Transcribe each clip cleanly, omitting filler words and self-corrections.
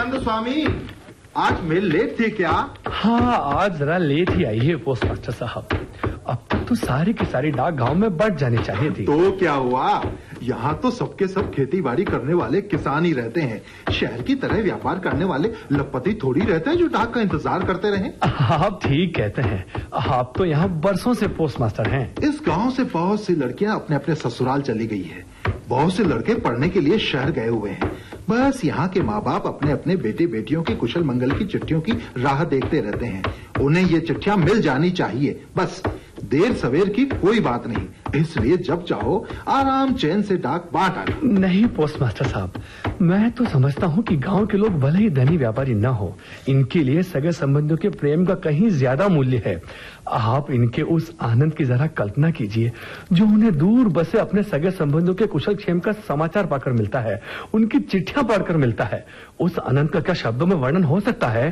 कंद स्वामी, आज mail late थी क्या? हाँ, आज जरा लेट ही आई है पोस्ट मास्टर साहब। अब तक तो सारी की सारी डाक गांव में बढ़ जानी चाहिए थी। तो क्या हुआ? यहाँ तो सबके सब खेती बाड़ी करने वाले किसान ही रहते हैं। शहर की तरह व्यापार करने वाले लखपति थोड़ी रहते हैं जो डाक का इंतजार करते रहे। आप ठीक कहते हैं, आप तो यहाँ बरसों से पोस्ट मास्टर हैं। इस गांव से बहुत सी लड़कियां अपने अपने ससुराल चली गई है। बहुत से लड़के पढ़ने के लिए शहर गए हुए हैं। बस यहाँ के माँ बाप अपने अपने बेटे बेटियों की कुशल मंगल की चिट्ठियों की राह देखते रहते हैं। उन्हें ये चिट्ठियां मिल जानी चाहिए, बस देर सवेर की कोई बात नहीं। इसलिए जब चाहो आराम चैन से डाक बांट आना। नहीं पोस्ट मास्टर साहब, मैं तो समझता हूँ कि गांव के लोग भले ही धनी व्यापारी न हो, इनके लिए सगे संबंधियों के प्रेम का कहीं ज्यादा मूल्य है। आप इनके उस आनंद की जरा कल्पना कीजिए जो उन्हें दूर बसे अपने सगे संबंधियों के कुशल क्षेम का समाचार पाकर मिलता है, उनकी चिट्ठियां पढ़कर मिलता है। उस आनंद का क्या शब्दों में वर्णन हो सकता है?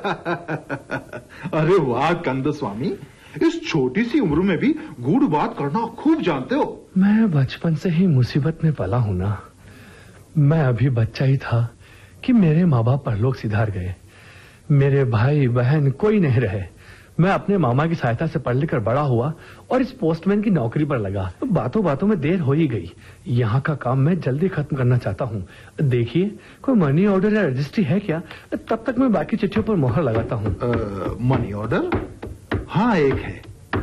अरे वाह कंद स्वामी, इस छोटी सी उम्र में भी गूढ़ बात करना खूब जानते हो। मैं बचपन से ही मुसीबत में पला हूं ना। मैं अभी बच्चा ही था कि मेरे माँ बाप परलोक सिधार गए। मेरे भाई बहन कोई नहीं रहे। मैं अपने मामा की सहायता से पढ़ लिखकर बड़ा हुआ और इस पोस्टमैन की नौकरी पर लगा। बातों बातों में देर हो ही गई। यहाँ का काम मैं जल्दी खत्म करना चाहता हूँ। देखिए, कोई मनी ऑर्डर या रजिस्ट्री है क्या? तब तक मैं बाकी चिट्ठियों पर मोहर लगाता हूँ। Money order? हाँ, एक है।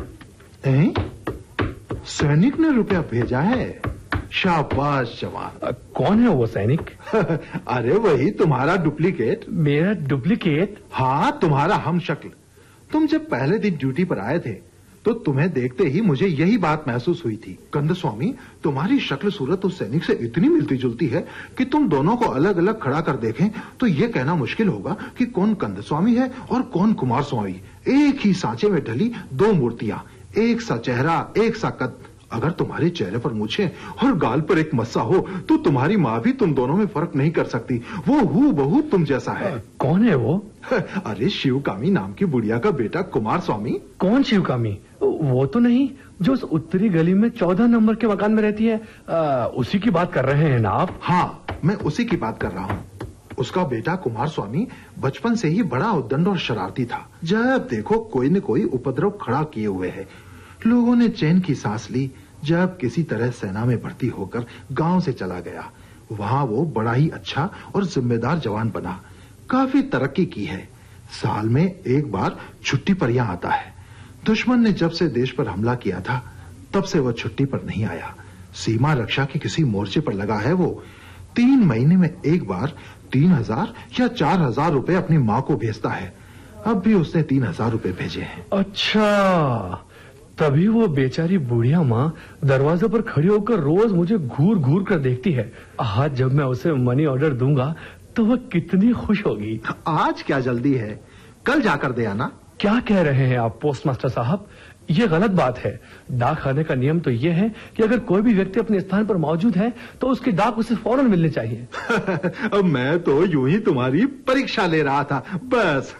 सैनिक ने रुपया भेजा है। शाबाश जवान। कौन है वो सैनिक? अरे वही तुम्हारा डुप्लीकेट। मेरा डुप्लीकेट? हाँ, तुम्हारा हमशक्ल। तुम जब पहले दिन ड्यूटी पर आए थे तो तुम्हें देखते ही मुझे यही बात महसूस हुई थी। कंद स्वामी, तुम्हारी शक्ल सूरत उस सैनिक से इतनी मिलती जुलती है कि तुम दोनों को अलग अलग खड़ा कर देखें तो ये कहना मुश्किल होगा कि कौन कंद स्वामी है और कौन कुमार स्वामी। एक ही सांचे में ढली दो मूर्तियां, एक सा चेहरा, एक सा कद। अगर तुम्हारे चेहरे पर मूछें और गाल पर एक मस्सा हो तो तुम्हारी माँ भी तुम दोनों में फर्क नहीं कर सकती। वो हूबहू तुम जैसा है। कौन है वो? अरे शिवकामी नाम की बुढ़िया का बेटा कुमार स्वामी। कौन शिवकामी? वो तो नहीं जो उस उत्तरी गली में 14 नंबर के मकान में रहती है? उसी की बात कर रहे हैं ना आप? हाँ, मैं उसी की बात कर रहा हूँ। उसका बेटा कुमार स्वामी बचपन से ही बड़ा उद्दंड और शरारती था। जब देखो कोई न कोई उपद्रव खड़ा किए हुए है। लोगों ने चैन की सांस ली जब किसी तरह सेना में भर्ती होकर गांव से चला गया। वहां वो बड़ा ही अच्छा और जिम्मेदार जवान बना। काफी तरक्की की है। साल में एक बार छुट्टी पर यहाँ आता है। दुश्मन ने जब से देश पर हमला किया था तब से वह छुट्टी पर नहीं आया। सीमा रक्षा के किसी मोर्चे पर लगा है वो। 3 महीने में एक बार 3000 या 4000 रुपए अपनी माँ को भेजता है। अब भी उसने 3000 रुपए भेजे हैं। अच्छा, तभी वो बेचारी बुढ़िया माँ दरवाजे पर खड़ी होकर रोज मुझे घूर घूर कर देखती है। आज जब मैं उसे मनी ऑर्डर दूंगा तो वह कितनी खुश होगी। आज क्या जल्दी है, कल जाकर दे आना। क्या कह रहे हैं आप पोस्ट मास्टर साहब? ये गलत बात है। डाक खाने का नियम तो ये है कि अगर कोई भी व्यक्ति अपने स्थान पर मौजूद है तो उसकी डाक उसे फौरन मिलनी चाहिए। अब मैं तो यूं ही तुम्हारी परीक्षा ले रहा था बस।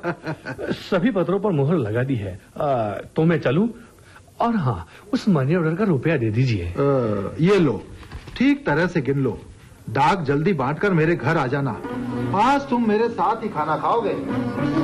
सभी पत्रों पर मोहर लगा दी है। तो मैं चलूं? और हाँ, उस मनी ऑर्डर का रुपया दे दीजिए। ये लो, ठीक तरह से गिन लो। डाक जल्दी बांटकर मेरे घर आ जाना। आज तुम मेरे साथ ही खाना खाओगे।